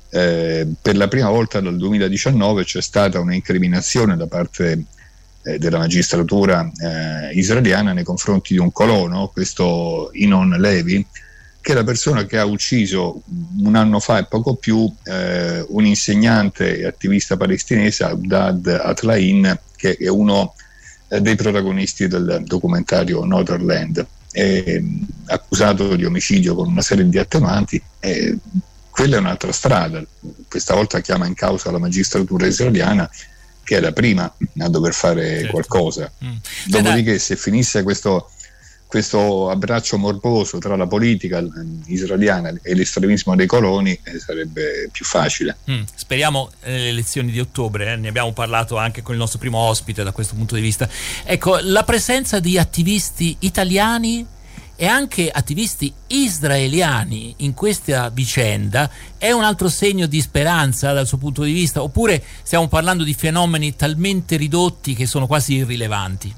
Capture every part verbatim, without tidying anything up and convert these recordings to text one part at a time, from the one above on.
eh, per la prima volta dal duemiladiciannove c'è stata un'incriminazione da parte eh, della magistratura eh, israeliana nei confronti di un colono, questo Inon Levi, che è la persona che ha ucciso un anno fa e poco più eh, un insegnante e attivista palestinese, Abdad Atlain, che è uno eh, dei protagonisti del documentario Northern, è accusato di omicidio con una serie di attenuanti. E quella è un'altra strada, questa volta chiama in causa la magistratura israeliana, che è la prima a dover fare certo. qualcosa. Mm. Dopodiché, se finisse questo questo abbraccio morboso tra la politica israeliana e l'estremismo dei coloni, eh, sarebbe più facile. Mm, speriamo nelle elezioni di ottobre, eh, ne abbiamo parlato anche con il nostro primo ospite da questo punto di vista. Ecco, la presenza di attivisti italiani e anche attivisti israeliani in questa vicenda è un altro segno di speranza dal suo punto di vista, oppure stiamo parlando di fenomeni talmente ridotti che sono quasi irrilevanti?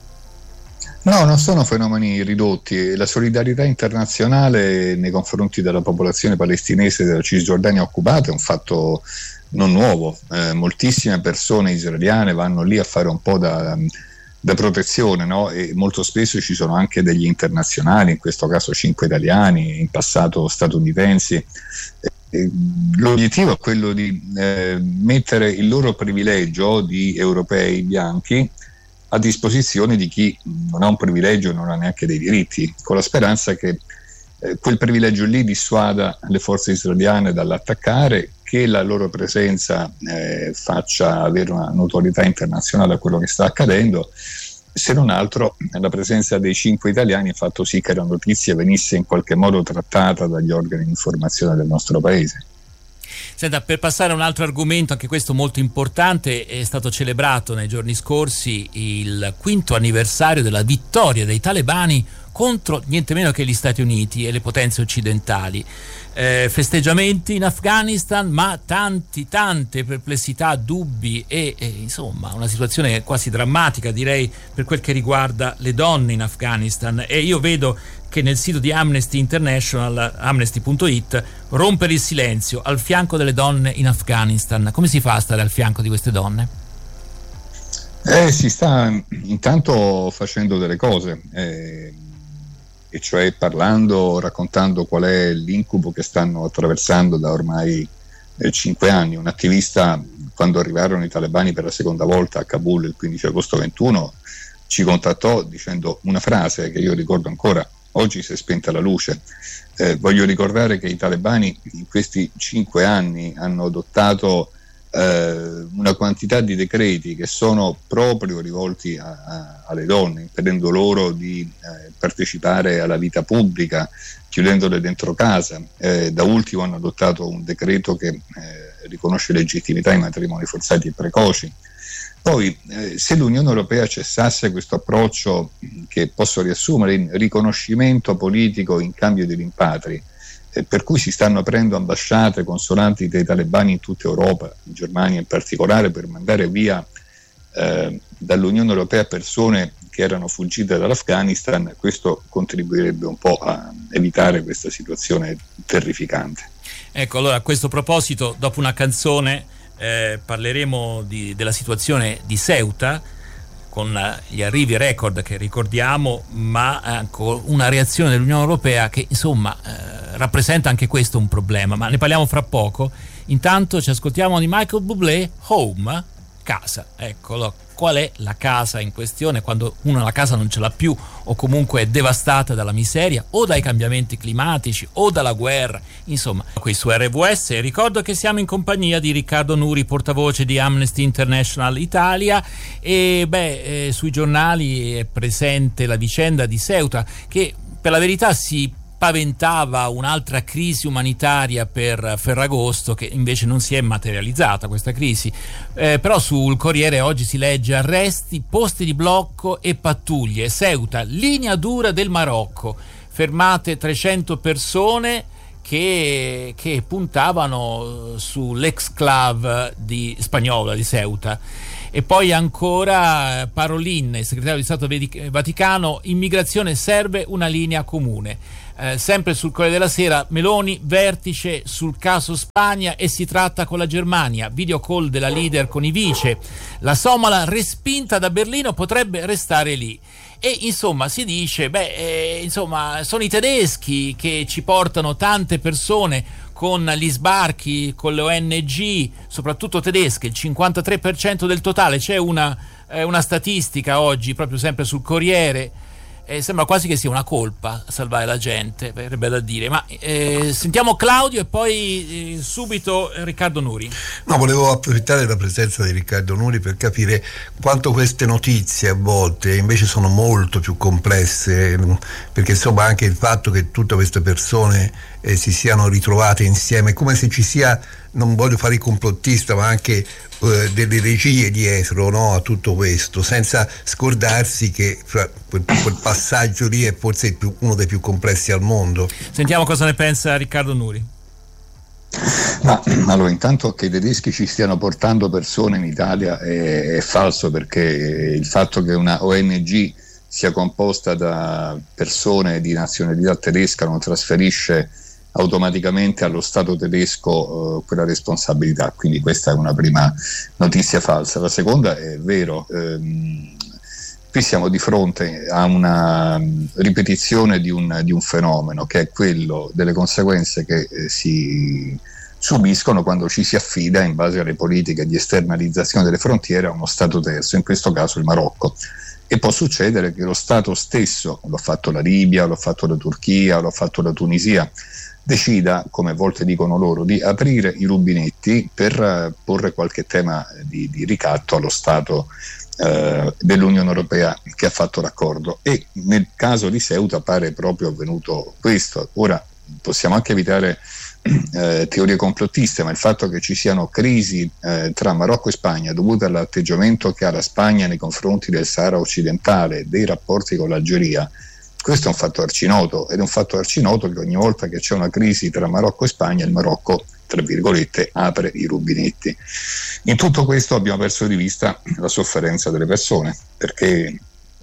No, non sono fenomeni ridotti. La solidarietà internazionale nei confronti della popolazione palestinese della Cisgiordania occupata è un fatto non nuovo. Eh, moltissime persone israeliane vanno lì a fare un po' da, da protezione, no? E molto spesso ci sono anche degli internazionali, in questo caso cinque italiani, in passato statunitensi. Eh, l'obiettivo è quello di eh, mettere il loro privilegio di europei bianchi a disposizione di chi non ha un privilegio e non ha neanche dei diritti, con la speranza che eh, quel privilegio lì dissuada le forze israeliane dall'attaccare, che la loro presenza eh, faccia avere una notorietà internazionale a quello che sta accadendo. Se non altro, la presenza dei cinque italiani ha fatto sì che la notizia venisse in qualche modo trattata dagli organi di informazione del nostro paese. Senta, per passare a un altro argomento, anche questo molto importante, è stato celebrato nei giorni scorsi il quinto anniversario della vittoria dei talebani contro niente meno che gli Stati Uniti e le potenze occidentali. Eh, festeggiamenti in Afghanistan, ma tanti, tante perplessità, dubbi e, e insomma una situazione quasi drammatica, direi, per quel che riguarda le donne in Afghanistan. E io vedo che nel sito di Amnesty International, amnesty punto it, rompere il silenzio al fianco delle donne in Afghanistan. Come si fa a stare al fianco di queste donne? Eh, si sta intanto facendo delle cose, eh, e cioè parlando, raccontando qual è l'incubo che stanno attraversando da ormai eh, cinque anni. Un attivista, quando arrivarono i talebani per la seconda volta a Kabul il quindici agosto ventuno, ci contattò dicendo una frase che io ricordo ancora: oggi si è spenta la luce. Eh, voglio ricordare che i talebani in questi cinque anni hanno adottato eh, una quantità di decreti che sono proprio rivolti a, a, alle donne, impedendo loro di eh, partecipare alla vita pubblica, chiudendole dentro casa. Eh, da ultimo hanno adottato un decreto che eh, riconosce legittimità ai matrimoni forzati e precoci. Poi, eh, se l'Unione Europea cessasse questo approccio che posso riassumere in riconoscimento politico in cambio di rimpatri, eh, per cui si stanno aprendo ambasciate, consolati dei talebani in tutta Europa, in Germania in particolare, per mandare via eh, dall'Unione Europea persone che erano fuggite dall'Afghanistan, questo contribuirebbe un po' a evitare questa situazione terrificante. Ecco, allora a questo proposito, dopo una canzone, Eh, parleremo di, della situazione di Ceuta, con gli arrivi record che ricordiamo, ma anche una reazione dell'Unione Europea che insomma eh, rappresenta anche questo un problema, ma ne parliamo fra poco. Intanto ci ascoltiamo di Michael Bublé, Home, casa. Eccolo, qual è la casa in questione quando uno la casa non ce l'ha più, o comunque è devastata dalla miseria o dai cambiamenti climatici o dalla guerra, insomma. Qui su R V S ricordo che siamo in compagnia di Riccardo Nuri, portavoce di Amnesty International Italia, e beh, eh, sui giornali è presente la vicenda di Ceuta, che per la verità si paventava un'altra crisi umanitaria per Ferragosto, che invece non si è materializzata questa crisi. Eh, però sul Corriere oggi si legge: arresti, posti di blocco e pattuglie, Ceuta, linea dura del Marocco, fermate trecento persone che, che puntavano sull'exclave di spagnola di Ceuta. E poi ancora Parolin, il segretario di Stato Vaticano, immigrazione serve una linea comune. Eh, sempre sul Corriere della Sera, Meloni vertice sul caso Spagna e si tratta con la Germania, video call della leader con i vice, la somala respinta da Berlino potrebbe restare lì. E insomma si dice, beh, eh, insomma sono i tedeschi che ci portano tante persone con gli sbarchi, con le O N G, soprattutto tedesche, il cinquantatré per cento del totale. C'è una, eh, una statistica oggi, proprio sempre sul Corriere, eh, sembra quasi che sia una colpa salvare la gente, verrebbe da dire. Ma eh, sentiamo Claudio e poi eh, subito Riccardo Nuri. No, volevo approfittare della presenza di Riccardo Nuri per capire quanto queste notizie a volte invece sono molto più complesse, perché insomma anche il fatto che tutte queste persone eh, si siano ritrovate insieme, come se ci sia, non voglio fare il complottista, ma anche eh, delle regie dietro, no, a tutto questo, senza scordarsi che fra, quel, quel passaggio lì è forse il più, uno dei più complessi al mondo. Sentiamo cosa ne pensa Riccardo Nuri. Ma allora, intanto che i tedeschi ci stiano portando persone in Italia è, è falso, perché il fatto che una O N G sia composta da persone di nazionalità tedesca non trasferisce automaticamente allo Stato tedesco eh, quella responsabilità, quindi questa è una prima notizia falsa. La seconda è vero, ehm, qui siamo di fronte a una ripetizione di un, di un fenomeno che è quello delle conseguenze che eh, si subiscono quando ci si affida, in base alle politiche di esternalizzazione delle frontiere, a uno Stato terzo, in questo caso il Marocco. E può succedere che lo Stato stesso, l'ha fatto la Libia, l'ha fatto la Turchia, l'ha fatto la Tunisia, decida, come a volte dicono loro, di aprire i rubinetti per porre qualche tema di, di ricatto allo Stato eh, dell'Unione Europea che ha fatto l'accordo. E nel caso di Ceuta pare proprio avvenuto questo. Ora possiamo anche evitare eh, teorie complottiste, ma il fatto che ci siano crisi eh, tra Marocco e Spagna dovute all'atteggiamento che ha la Spagna nei confronti del Sahara occidentale, dei rapporti con l'Algeria, questo è un fatto arcinoto, ed è un fatto arcinoto che ogni volta che c'è una crisi tra Marocco e Spagna, il Marocco, tra virgolette, apre i rubinetti. In tutto questo abbiamo perso di vista la sofferenza delle persone, perché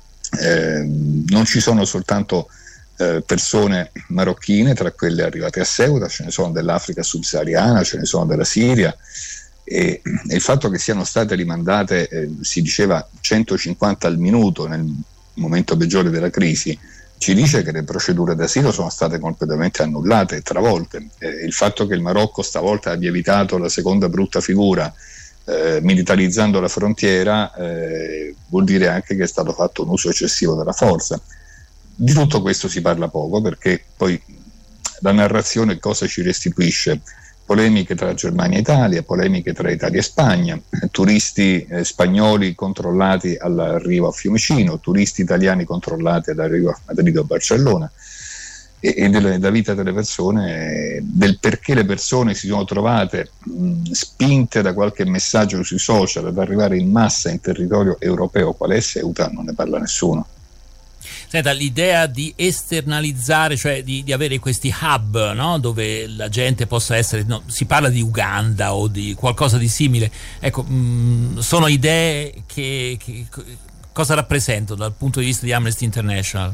eh, non ci sono soltanto eh, persone marocchine tra quelle arrivate a Ceuta, ce ne sono dell'Africa subsahariana, ce ne sono della Siria, e, e il fatto che siano state rimandate, eh, si diceva centocinquanta al minuto nel momento peggiore della crisi, ci dice che le procedure d'asilo sono state completamente annullate e travolte. Eh, il fatto che il Marocco stavolta abbia evitato la seconda brutta figura eh, militarizzando la frontiera eh, vuol dire anche che è stato fatto un uso eccessivo della forza. Di tutto questo si parla poco, perché poi la narrazione cosa ci restituisce? Polemiche tra Germania e Italia, polemiche tra Italia e Spagna, turisti eh, spagnoli controllati all'arrivo a Fiumicino, turisti italiani controllati all'arrivo a Madrid o Barcellona, e, e della vita delle persone, eh, del perché le persone si sono trovate mh, spinte da qualche messaggio sui social ad arrivare in massa in territorio europeo qual è Ceuta, non ne parla nessuno. Senta, l'idea di esternalizzare, cioè di, di avere questi hub, no? Dove la gente possa essere, no, si parla di Uganda o di qualcosa di simile, ecco, mh, sono idee che, che cosa rappresentano dal punto di vista di Amnesty International?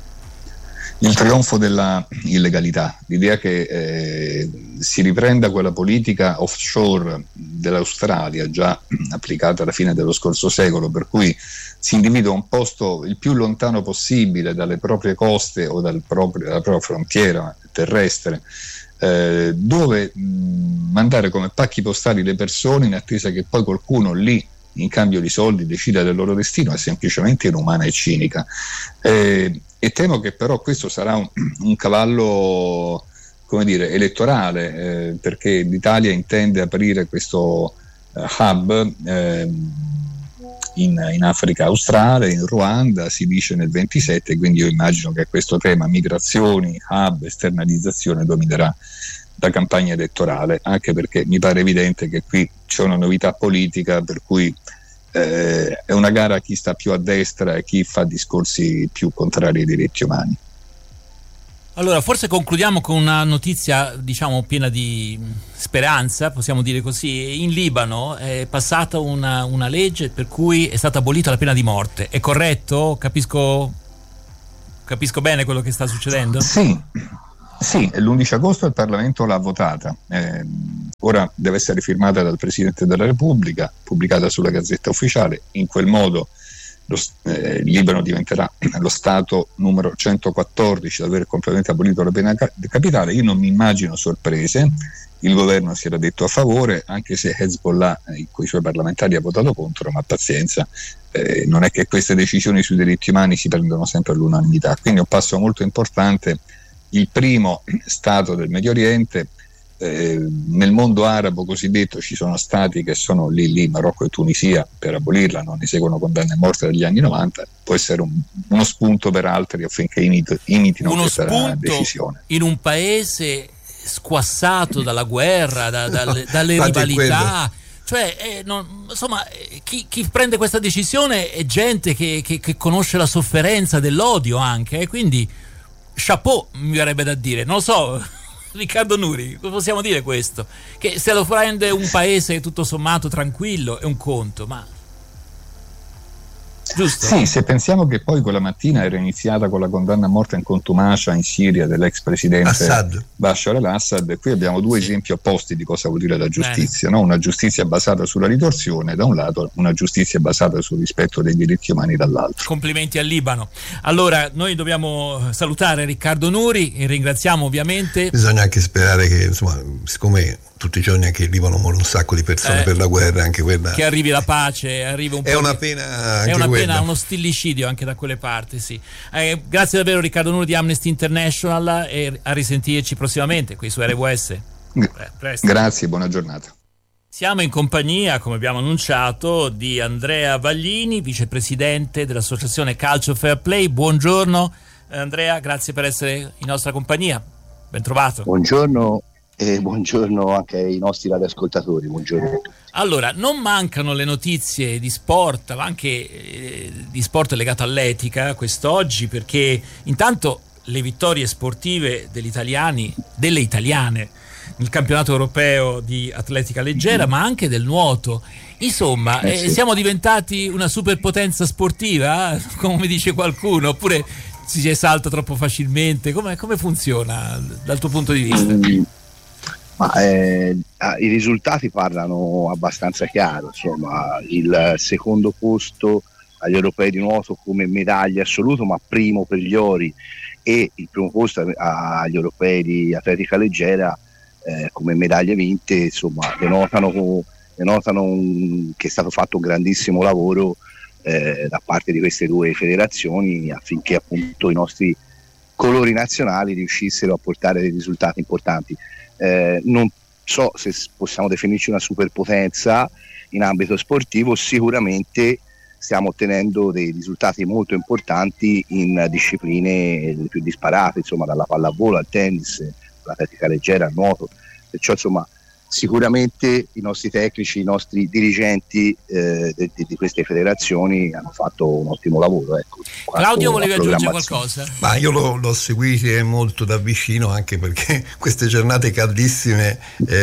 Il trionfo della illegalità, l'idea che eh, si riprenda quella politica offshore dell'Australia già applicata alla fine dello scorso secolo, per cui si individua un posto il più lontano possibile dalle proprie coste o dal proprio, dalla propria frontiera terrestre, eh, dove mh, mandare come pacchi postali le persone in attesa che poi qualcuno lì, in cambio di soldi, decida del loro destino, è semplicemente inumana e cinica. Eh, e temo che però questo sarà un, un cavallo, come dire, elettorale, eh, perché l'Italia intende aprire questo uh, hub eh, in, in Africa australe, in Ruanda, si dice nel ventisette, quindi io immagino che questo tema migrazioni, hub, esternalizzazione dominerà la campagna elettorale, anche perché mi pare evidente che qui c'è una novità politica, per cui eh, è una gara a chi sta più a destra e chi fa discorsi più contrari ai diritti umani. Allora, forse concludiamo con una notizia, diciamo, piena di speranza, possiamo dire così. In Libano è passata una, una legge per cui è stata abolita la pena di morte. È corretto? Capisco, capisco bene quello che sta succedendo? Sì, sì, l'undici agosto il Parlamento l'ha votata. Eh, ora deve essere firmata dal Presidente della Repubblica, pubblicata sulla Gazzetta Ufficiale. In quel modo Lo, eh, il Libano diventerà lo Stato numero centoquattordici ad aver completamente abolito la pena capitale. Io non mi immagino sorprese, il governo si era detto a favore, anche se Hezbollah eh, con i suoi parlamentari ha votato contro, ma pazienza, eh, non è che queste decisioni sui diritti umani si prendono sempre all'unanimità, quindi è un passo molto importante, il primo Stato del Medio Oriente. Eh, nel mondo arabo cosiddetto ci sono stati che sono lì lì, Marocco e Tunisia, per abolirla non eseguono condanne a morte dagli anni novanta, può essere un, uno spunto per altri affinché imit, imitino uno questa spunto decisione. In un paese squassato dalla guerra, da, dalle, dalle rivalità, cioè eh, non, insomma chi, chi prende questa decisione è gente che, che, che conosce la sofferenza dell'odio anche, eh, quindi chapeau mi verrebbe da dire, non lo so. Riccardo Nuri, cosa possiamo dire questo? Che se lo prende un paese tutto sommato tranquillo è un conto, ma giusto? Sì, se pensiamo che poi quella mattina era iniziata con la condanna a morte in contumacia in Siria dell'ex presidente Assad. Bashar al-Assad, e qui abbiamo due sì. esempi opposti di cosa vuol dire la giustizia, no? Una giustizia basata sulla ritorsione da un lato, una giustizia basata sul rispetto dei diritti umani dall'altro. Complimenti al Libano. Allora, noi dobbiamo salutare Riccardo Nuri e ringraziamo ovviamente. Bisogna anche sperare che, insomma, siccome tutti i giorni anche in Libano muore un sacco di persone eh, per la guerra, anche quella che arrivi la pace, arrivi un è po' una di... pena anche è una quella. pena, uno stillicidio anche da quelle parti, sì. Eh, grazie davvero Riccardo Nuri di Amnesty International e a risentirci prossimamente qui su R W S. Eh, grazie, buona giornata. Siamo in compagnia, come abbiamo annunciato, di Andrea Vaglini, vicepresidente dell'associazione Calcio Fair Play. Buongiorno Andrea, grazie per essere in nostra compagnia. Ben trovato. Buongiorno. E buongiorno anche ai nostri radioascoltatori, buongiorno a tutti. Allora, non mancano le notizie di sport, ma anche eh, di sport legato all'etica quest'oggi, perché intanto le vittorie sportive degli italiani, delle italiane nel campionato europeo di atletica leggera, mm. ma anche del nuoto. Insomma, eh, sì. eh, siamo diventati una superpotenza sportiva, come dice qualcuno, oppure si esalta troppo facilmente? Come, come funziona dal tuo punto di vista? Mm. Ma eh, i risultati parlano abbastanza chiaro, insomma, il secondo posto agli europei di nuoto come medaglia assoluto, ma primo per gli ori, e il primo posto agli europei di atletica leggera eh, come medaglie vinte, insomma, denotano, denotano un, che è stato fatto un grandissimo lavoro eh, da parte di queste due federazioni affinché appunto i nostri colori nazionali riuscissero a portare dei risultati importanti. Eh, non so se possiamo definirci una superpotenza in ambito sportivo, sicuramente stiamo ottenendo dei risultati molto importanti in discipline più disparate, insomma, dalla pallavolo al tennis, all'atletica leggera, al nuoto, perciò insomma sicuramente i nostri tecnici, i nostri dirigenti eh, di, di queste federazioni hanno fatto un ottimo lavoro. Ecco, Claudio, volevi aggiungere qualcosa? Ma io l'ho, l'ho seguito molto da vicino, anche perché queste giornate caldissime,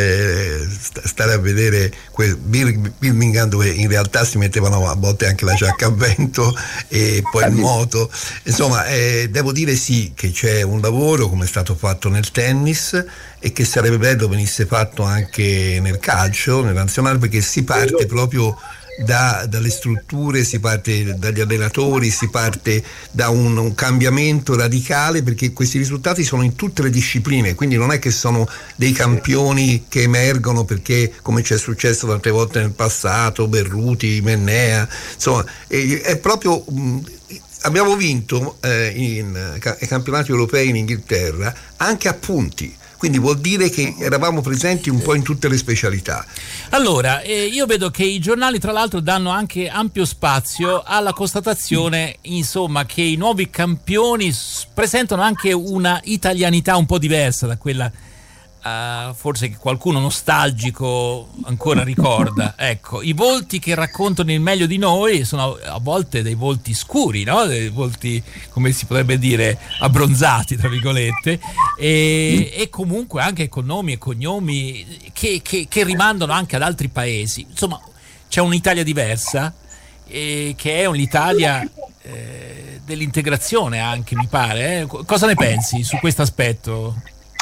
eh, stare a vedere que- Birmingham, dove in realtà si mettevano a volte anche la giacca a vento e poi il nuoto, insomma eh, devo dire sì che c'è un lavoro come è stato fatto nel tennis e che sarebbe bello venisse fatto anche nel calcio, nel nazionale, perché si parte proprio da, dalle strutture, si parte dagli allenatori, si parte da un, un cambiamento radicale, perché questi risultati sono in tutte le discipline, quindi non è che sono dei campioni che emergono perché, come ci è successo tante volte nel passato, Berruti, Mennea, insomma è, è proprio... Mh, abbiamo vinto eh, in eh, campionati europei in Inghilterra anche a punti. Quindi vuol dire che eravamo presenti un po' in tutte le specialità. Allora, eh, io vedo che i giornali tra l'altro danno anche ampio spazio alla constatazione, insomma, che i nuovi campioni s- presentano anche una italianità un po' diversa da quella uh, forse che qualcuno nostalgico ancora ricorda. Ecco, i volti che raccontano il meglio di noi sono a volte dei volti scuri, no? Dei volti, come si potrebbe dire, abbronzati, tra virgolette, e, e comunque anche con nomi e cognomi che, che, che rimandano anche ad altri paesi. Insomma, c'è un'Italia diversa, eh, che è un'Italia eh, dell'integrazione anche, mi pare. Eh? Cosa ne pensi su questo aspetto?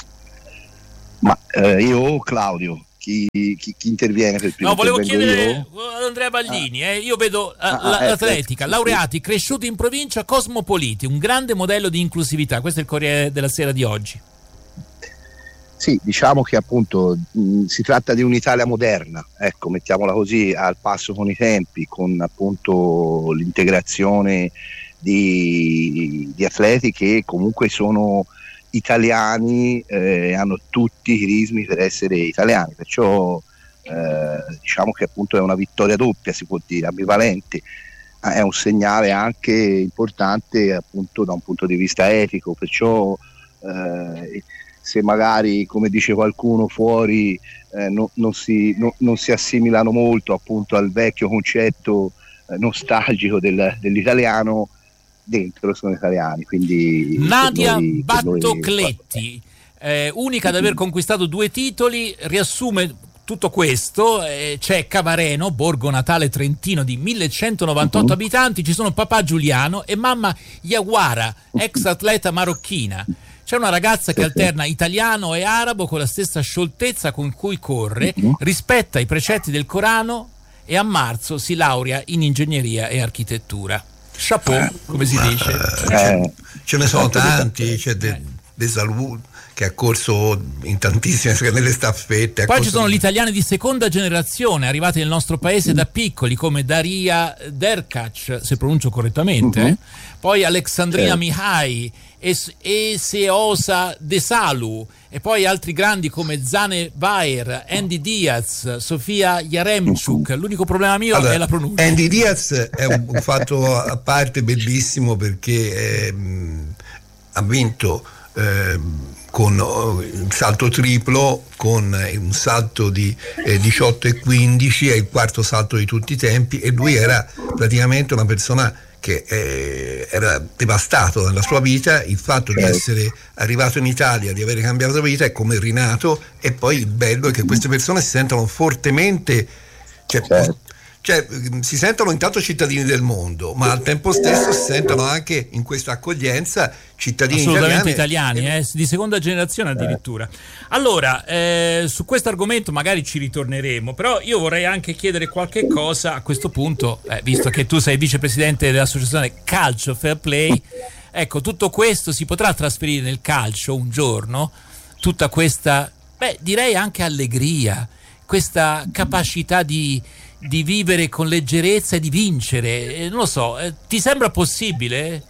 Ma eh, io Claudio, chi, chi, chi interviene per primo? No, volevo chiedere io? ad Andrea Ballini. Ah. Eh, io vedo ah, ah, l'atletica, eh, laureati, sì. Cresciuti in provincia, cosmopoliti, un grande modello di inclusività. Questo è il Corriere della Sera di oggi. Sì, diciamo che appunto mh, si tratta di un'Italia moderna, ecco, mettiamola così, al passo con i tempi, con appunto l'integrazione di, di atleti che comunque sono italiani, eh, hanno tutti i crismi per essere italiani, perciò eh, diciamo che appunto è una vittoria doppia, si può dire, ambivalente, è un segnale anche importante appunto da un punto di vista etico, perciò eh, se magari, come dice qualcuno fuori, eh, no, non, si, no, non si assimilano molto appunto al vecchio concetto eh, nostalgico del, dell'italiano, dentro sono italiani. Quindi Nadia noi, Battocletti, eh, unica ad aver conquistato due titoli, riassume tutto questo. Eh, c'è Cavareno, borgo natale trentino di millecentonovantotto uh-huh. abitanti, ci sono papà Giuliano e mamma Yaguara, ex atleta marocchina. C'è una ragazza che alterna italiano e arabo con la stessa scioltezza con cui corre, uh-huh. rispetta i precetti del Corano e a marzo si laurea in ingegneria e architettura. Chapeau, come si dice. Eh, ce ne sono tanti, c'è De, De Salù che ha corso in tantissime, nelle staffette. Poi ci sono gli italiani di seconda generazione arrivati nel nostro paese da piccoli, come Daria Derkac, se pronuncio correttamente, uh-huh. eh? Poi Alexandrina certo. Mihai, Eseosa De Salu, e poi altri grandi come Zane Baer, Andy Diaz, Sofia Yaremchuk. L'unico problema mio allora, è la pronuncia. Andy Diaz è un, un fatto a parte bellissimo, perché eh, ha vinto eh, con il salto triplo, con un salto di eh, diciotto e quindici, è il quarto salto di tutti i tempi, e lui era praticamente una persona che eh, era devastato nella sua vita. Il fatto di essere arrivato in Italia, di avere cambiato vita, è come rinato. E poi il bello è che queste persone si sentono fortemente, cioè, certo. cioè si sentono intanto cittadini del mondo, ma al tempo stesso si sentono anche in questa accoglienza cittadini assolutamente italiani, italiani, eh, di seconda generazione addirittura. Allora, eh, su questo argomento magari ci ritorneremo, però io vorrei anche chiedere qualche cosa a questo punto, eh, visto che tu sei vicepresidente dell'associazione Calcio Fair Play. Ecco, tutto questo si potrà trasferire nel calcio un giorno? Tutta questa, beh, direi anche allegria, questa capacità di, di vivere con leggerezza e di vincere, eh, non lo so, eh, ti sembra possibile?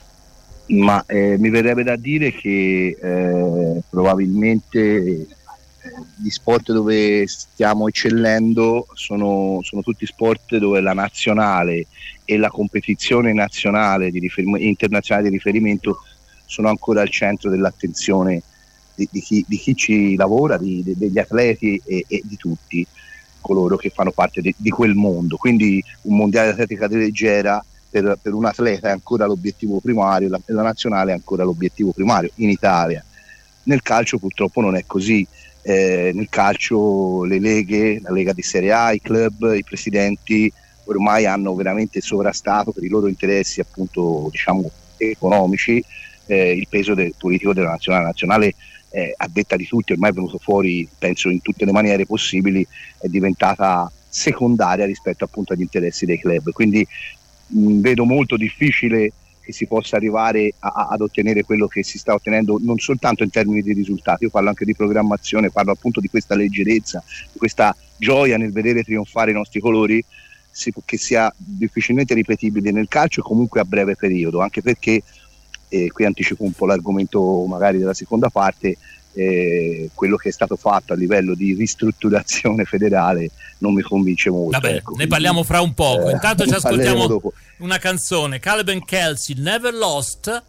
Ma eh, mi verrebbe da dire che eh, probabilmente eh, gli sport dove stiamo eccellendo sono, sono tutti sport dove la nazionale e la competizione nazionale di riferim- internazionale di riferimento sono ancora al centro dell'attenzione di, di, chi, di chi ci lavora, di, de, degli atleti e, e di tutti coloro che fanno parte di, di quel mondo. Quindi un mondiale di atletica leggera Per, per un atleta è ancora l'obiettivo primario, la, la nazionale è ancora l'obiettivo primario in Italia. Nel calcio purtroppo non è così. Eh, nel calcio le leghe, la Lega di Serie A, i club, i presidenti ormai hanno veramente sovrastato per i loro interessi appunto diciamo economici eh, il peso del politico della nazionale. La nazionale eh, a detta di tutti ormai è venuto fuori, penso in tutte le maniere possibili, è diventata secondaria rispetto appunto agli interessi dei club. Quindi mh, vedo molto difficile che si possa arrivare a, ad ottenere quello che si sta ottenendo, non soltanto in termini di risultati. Io parlo anche di programmazione, parlo appunto di questa leggerezza, di questa gioia nel vedere trionfare i nostri colori, si, che sia difficilmente ripetibile nel calcio e comunque a breve periodo, anche perché eh, qui anticipo un po' l'argomento magari della seconda parte. Eh, quello che è stato fatto a livello di ristrutturazione federale non mi convince molto. Vabbè, ecco, ne quindi, parliamo fra un poco. eh, Intanto ci ascoltiamo dopo. una canzone, Caleb and Kelsey, Never Lost,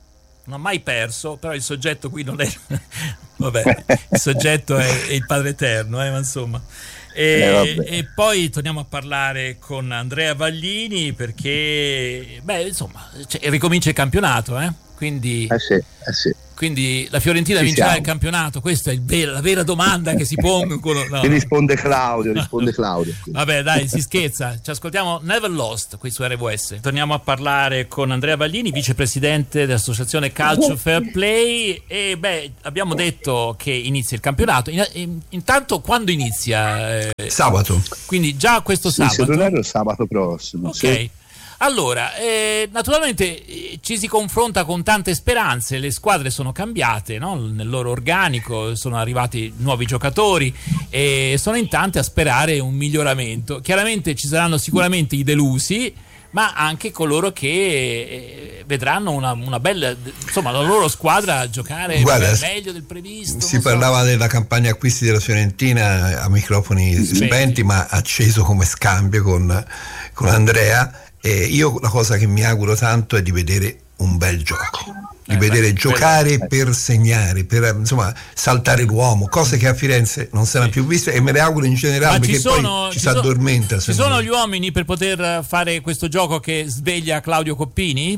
non ha mai perso, però il soggetto qui non è vabbè, il soggetto è, è il Padre Eterno, eh, ma insomma. E, eh, e poi torniamo a parlare con Andrea Vaglini perché beh insomma cioè, ricomincia il campionato, eh? Quindi eh sì, eh sì. Quindi la Fiorentina Ci vincerà siamo. il campionato? Questa è il ver- la vera domanda che si pongono. No. Ti risponde Claudio, risponde Claudio. Vabbè, dai, si scherza. Ci ascoltiamo Never Lost qui su R W S. Torniamo a parlare con Andrea Vaglini, vicepresidente dell'associazione Calcio Fair Play. E beh, abbiamo detto che inizia il campionato. In- in- intanto quando inizia? Eh, sabato. Quindi già questo sì, sabato. Se non erro, sabato prossimo. Ok. Sì. Allora, eh, naturalmente eh, ci si confronta con tante speranze, le squadre sono cambiate, no? Nel loro organico, sono arrivati nuovi giocatori e sono in tante a sperare un miglioramento. Chiaramente ci saranno sicuramente i delusi, ma anche coloro che eh, vedranno una, una bella, insomma, la loro squadra giocare Guarda, meglio del previsto. Si parlava so. della campagna acquisti della Fiorentina a microfoni spenti, ma acceso come scambio con, con Andrea. E io la cosa che mi auguro tanto è di vedere un bel gioco, di eh, vedere beh, giocare beh. per segnare, per insomma saltare l'uomo, cose che a Firenze non si erano sì. più viste, e me le auguro in generale, perché sono, poi ci, ci si addormenta. Ci sono gli uomini per poter fare questo gioco che sveglia Claudio Coppini?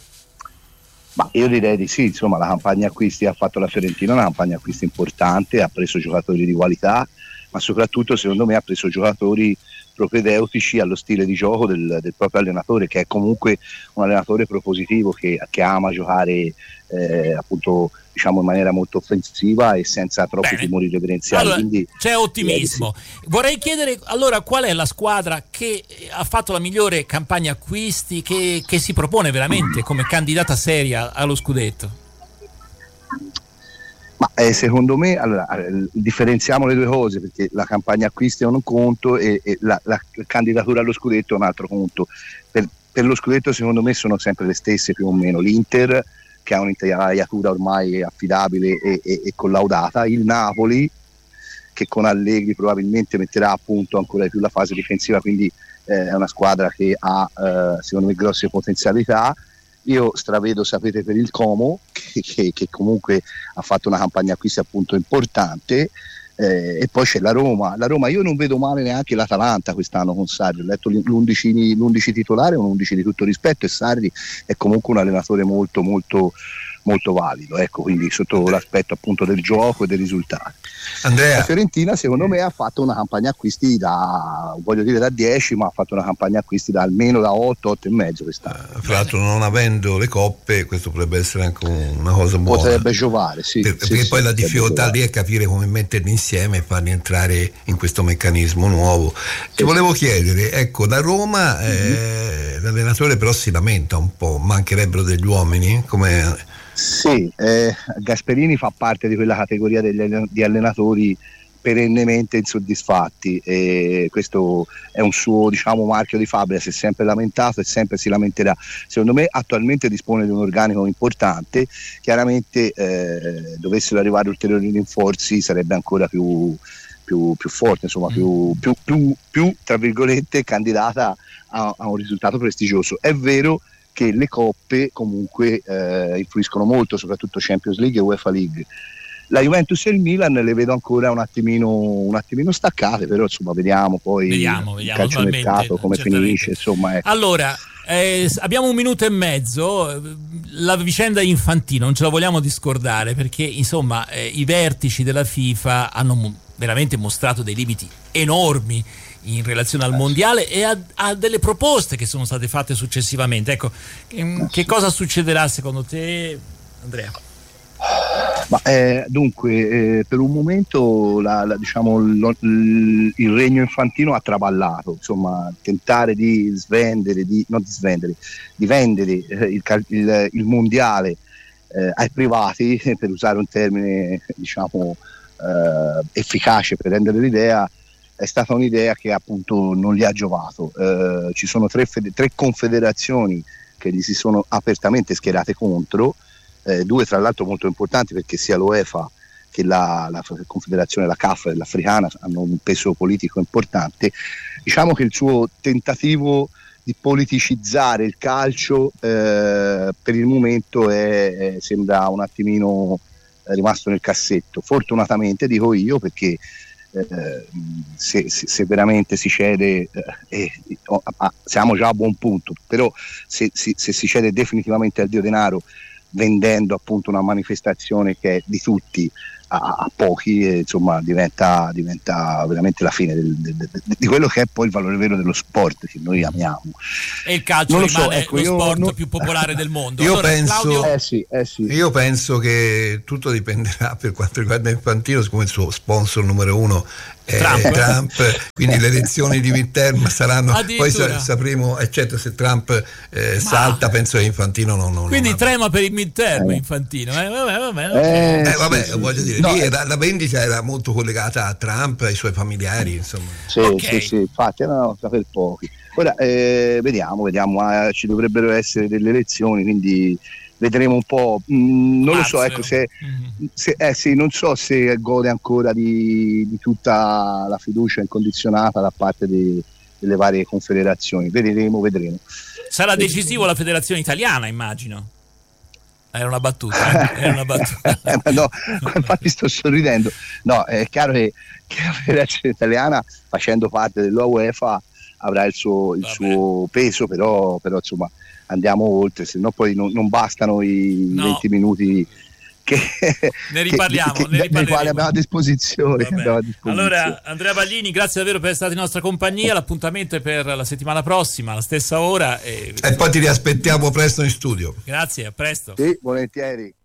Ma io direi di sì, insomma la campagna acquisti ha fatto la Fiorentina, una campagna acquisti importante, ha preso giocatori di qualità, ma soprattutto secondo me ha preso giocatori propedeutici allo stile di gioco del, del proprio allenatore, che è comunque un allenatore propositivo che, che ama giocare eh, appunto diciamo in maniera molto offensiva e senza troppi Bene. timori reverenziali. Allora, Quindi, c'è ottimismo. Sì. Vorrei chiedere allora qual è la squadra che ha fatto la migliore campagna acquisti, che, che si propone veramente come candidata seria allo scudetto? Ma eh, secondo me, allora, eh, differenziamo le due cose, perché la campagna acquisti è un conto e, e la, la candidatura allo scudetto è un altro conto. Per, per lo scudetto secondo me sono sempre le stesse più o meno. L'Inter, che ha un'intelaiatura ormai affidabile e, e, e collaudata, il Napoli, che con Allegri probabilmente metterà a punto ancora di più la fase difensiva, quindi eh, è una squadra che ha eh, secondo me grosse potenzialità. Io stravedo, sapete, per il Como, che, che, che comunque ha fatto una campagna acquisti appunto importante, eh, e poi c'è la Roma. La Roma, io non vedo male neanche l'Atalanta quest'anno con Sarri, ho letto l'undici, l'undici titolare, un undici di tutto rispetto, e Sarri è comunque un allenatore molto molto molto valido, ecco, quindi sotto l'aspetto appunto del gioco e dei risultati. Andrea. La Fiorentina secondo me ha fatto una campagna acquisti da, voglio dire da dieci, ma ha fatto una campagna acquisti da almeno da otto, otto e mezzo quest'anno. Uh, fra l'altro non avendo le coppe questo potrebbe essere anche una cosa buona. Potrebbe giovare, sì. Per, sì perché sì, poi la difficoltà lì è capire come metterli insieme e farli entrare in questo meccanismo nuovo. Sì. Ti volevo chiedere, ecco, da Roma eh, mm-hmm. l'allenatore però si lamenta un po', mancherebbero degli uomini, come... Sì, eh, Gasperini fa parte di quella categoria degli, di allenatori perennemente insoddisfatti, e questo è un suo, diciamo, marchio di fabbrica. Si è sempre lamentato e sempre si lamenterà. Secondo me attualmente dispone di un organico importante, chiaramente eh, dovessero arrivare ulteriori rinforzi sarebbe ancora più, più, più forte, insomma mm. più, più, più, più tra virgolette candidata a, a un risultato prestigioso. È vero che le coppe comunque eh, influiscono molto, soprattutto Champions League e UEFA League. La Juventus e il Milan le vedo ancora un attimino, un attimino staccate, però insomma vediamo poi vediamo, il vediamo, calciomercato come finisce, insomma, ecco. Allora eh, abbiamo un minuto e mezzo. La vicenda Infantino non ce la vogliamo discordare, perché insomma eh, i vertici della FIFA hanno mo- veramente mostrato dei limiti enormi in relazione al mondiale e a, a delle proposte che sono state fatte successivamente. Ecco, che, che cosa succederà secondo te, Andrea? Ma, eh, dunque eh, per un momento la, la, diciamo, lo, l, il regno infantino ha traballato, insomma, tentare di svendere, di, non di svendere, di vendere eh, il, il, il mondiale eh, ai privati, per usare un termine diciamo eh, efficace per rendere l'idea, è stata un'idea che appunto non gli ha giovato. Eh, ci sono tre, fede- tre confederazioni che gli si sono apertamente schierate contro, eh, due tra l'altro molto importanti, perché sia l'UEFA che la, la confederazione, la C A F l'africana, hanno un peso politico importante. Diciamo che il suo tentativo di politicizzare il calcio eh, per il momento è, è, sembra un attimino rimasto nel cassetto. Fortunatamente dico io, perché eh, se, se, se veramente si cede eh, eh, siamo già a buon punto, però se, se, se si cede definitivamente al dio denaro, vendendo appunto una manifestazione che è di tutti a, a pochi, e, insomma diventa, diventa veramente la fine del, del, del, di quello che è poi il valore vero dello sport che noi amiamo. E il calcio non lo rimane so, ecco, lo io, sport non... più popolare del mondo. Io allora, penso, Claudio... eh sì, eh sì. io penso che tutto dipenderà per quanto riguarda Infantino, siccome il suo sponsor numero uno è Trump, Trump, quindi le elezioni di midterm saranno, poi sa- sapremo, eccetera, se Trump eh, salta, penso che Infantino non, non quindi non trema per il midterm eh. Infantino, eh, vabbè, vabbè, Eh, Eh, vabbè, sì, voglio sì, dire, no, lì eh, era, la vendita era molto collegata a Trump e ai suoi familiari, insomma. sì, okay. sì, sì, infatti erano per pochi. Ora eh, vediamo, vediamo, eh, ci dovrebbero essere delle elezioni, quindi vedremo un po'. Mm, non Marzo, lo so, ecco, se, mm-hmm. se eh sì, non so se gode ancora di, di tutta la fiducia incondizionata da parte di, delle varie confederazioni. Vedremo, vedremo. Sarà decisivo la federazione italiana, immagino. Era una battuta, era una battuta. eh, ma no, infatti sto sorridendo. No, è chiaro che, che la federazione italiana, facendo parte della UEFA, avrà il suo, il suo peso, però, però insomma andiamo oltre, se no poi non, non bastano i no. venti minuti che ne riparliamo, che, ne nei quali abbiamo a disposizione, abbiamo a disposizione. Allora Andrea Baglini, grazie davvero per essere stato in nostra compagnia, l'appuntamento è per la settimana prossima alla stessa ora e, e poi ti riaspettiamo presto in studio. Grazie, a presto. Sì, volentieri.